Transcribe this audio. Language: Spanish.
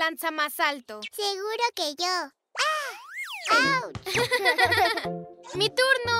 lanza más alto? Seguro que yo. ¡Ah! ¡Auch! ¡Mi turno!